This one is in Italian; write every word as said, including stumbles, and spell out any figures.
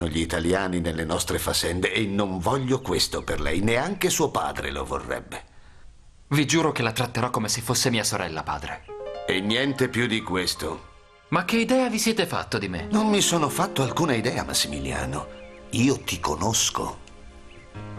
gli italiani nelle nostre faccende e non voglio questo per lei, neanche suo padre lo vorrebbe. Vi giuro che la tratterò come se fosse mia sorella, padre. E niente più di questo. Ma che idea vi siete fatto di me? Non mi sono fatto alcuna idea, Massimiliano. Io ti conosco.